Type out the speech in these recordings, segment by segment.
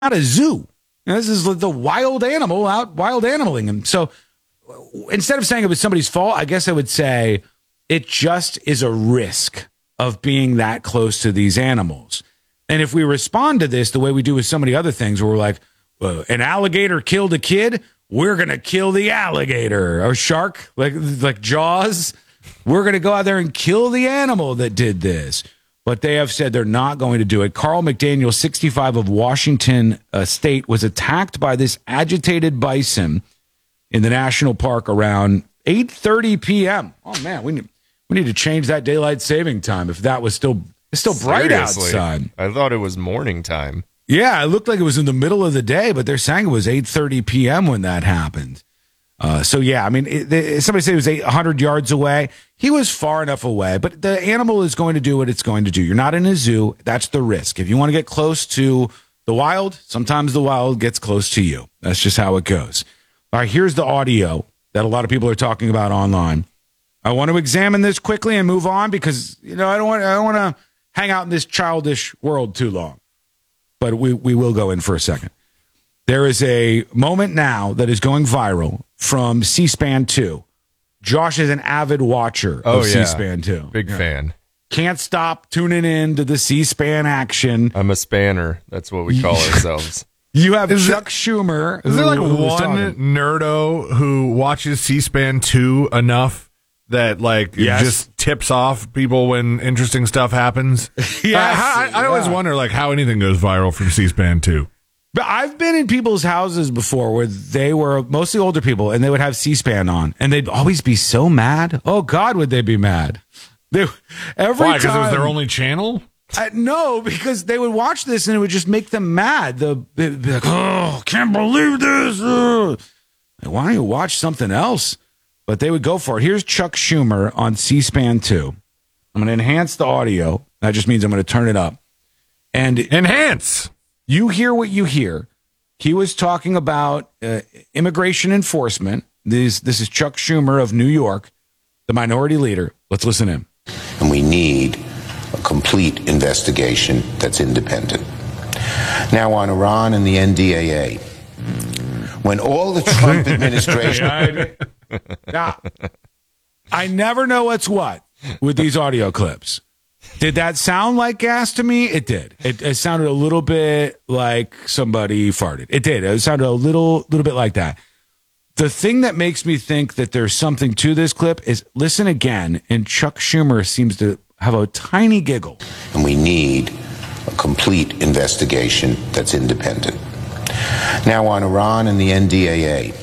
not a zoo. This is the wild animal out wild animaling him. So instead of saying it was somebody's fault, I guess I would say it just is a risk of being that close to these animals. And if we respond to this the way we do with so many other things, where we're like, an alligator killed a kid, we're going to kill the alligator. Or shark, like Jaws, we're going to go out there and kill the animal that did this. But they have said they're not going to do it. Carl McDaniel, 65 of Washington State, was attacked by this agitated bison in the national park around 8:30 p.m. Oh, man, we need to change that daylight saving time if that was still bright Seriously, outside. I thought it was morning time. Yeah, it looked like it was in the middle of the day, but they're saying it was 8:30 p.m. when that happened. So, yeah, I mean, somebody said it was 800 yards away. He was far enough away, but the animal is going to do what it's going to do. You're not in a zoo. That's the risk. If you want to get close to the wild, sometimes the wild gets close to you. That's just how it goes. All right, here's the audio that a lot of people are talking about online. I want to examine this quickly and move on because, I don't want to hang out in this childish world too long. But we will go in for a second. There is a moment now that is going viral from C-SPAN 2. Josh is an avid watcher of C-SPAN 2. Big fan. Can't stop tuning in to the C-SPAN action. I'm a spanner. That's what we call ourselves. You have Chuck Schumer. Is there like one nerdo who watches C-SPAN 2 enough that it just tips off people when interesting stuff happens? Yes. I always wonder how anything goes viral from C-SPAN 2. But I've been in people's houses before where they were mostly older people and they would have C-SPAN on and they'd always be so mad. Oh, God, would they be mad? Why? Because it was their only channel? No, because they would watch this and it would just make them mad. They'd be like, oh, can't believe this. Why don't you watch something else? But they would go for it. Here's Chuck Schumer on C-SPAN 2. I'm going to enhance the audio. That just means I'm going to turn it up. And enhance. You hear what you hear. He was talking about immigration enforcement. This is Chuck Schumer of New York, the minority leader. Let's listen in. And we need a complete investigation that's independent. Now on Iran and the NDAA, when all the Trump administration... Now, I never know what's what with these audio clips. Did that sound like gas to me? It did. It sounded a little bit like somebody farted. It did. It sounded a little bit like that. The thing that makes me think that there's something to this clip is listen again, and Chuck Schumer seems to have a tiny giggle. And we need a complete investigation that's independent. Now on Iran and the NDAA,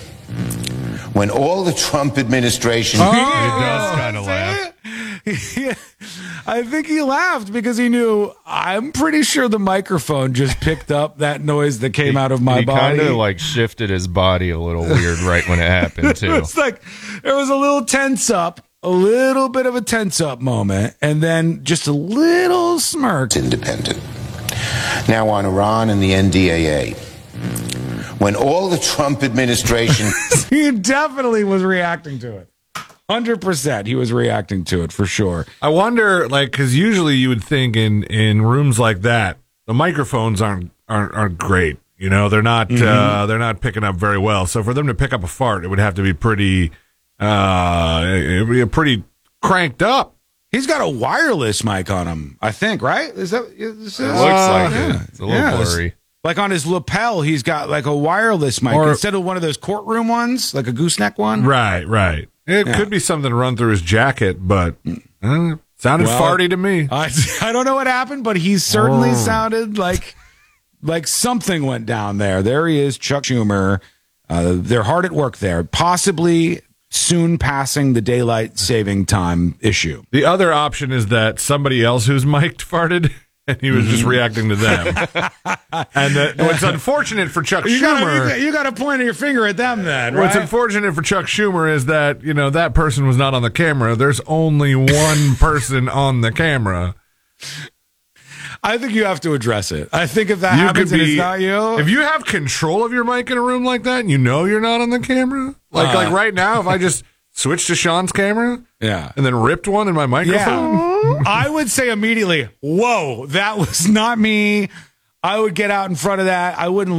when all the Trump administration... He does kind of laugh. Yeah, I think he laughed because he knew, I'm pretty sure the microphone just picked up that noise that came out of my body. He kind of shifted his body a little weird right when it happened, too. It's like there was a little tense up, a little bit of a tense up moment, and then just a little smirk. Independent. Now on Iran and the NDAA, when all the Trump administration... He definitely was reacting to it. 100% he was reacting to it for sure. I wonder, because usually you would think in rooms like that, the microphones aren't great. They're not they're not picking up very well. So for them to pick up a fart, it would have to be pretty pretty cranked up. He's got a wireless mic on him, I think, right? Is that it looks like it. It's a little blurry. Like on his lapel, he's got a wireless mic instead of one of those courtroom ones, like a gooseneck one. Right. It could be something to run through his jacket, but sounded farty to me. I don't know what happened, but he certainly sounded like something went down there. There he is, Chuck Schumer. They're hard at work there, possibly soon passing the daylight saving time issue. The other option is that somebody else who's mic'd farted. And he was just reacting to them. And what's unfortunate for Chuck Schumer... You got to point your finger at them then, right? What's unfortunate for Chuck Schumer is that, that person was not on the camera. There's only one person on the camera. I think you have to address it. I think if that happens and it's not you... If you have control of your mic in a room like that and you know you're not on the camera, like right now, if I just switched to Sean's camera and then ripped one in my microphone... I would say immediately, whoa, that was not me. I would get out in front of that. I wouldn't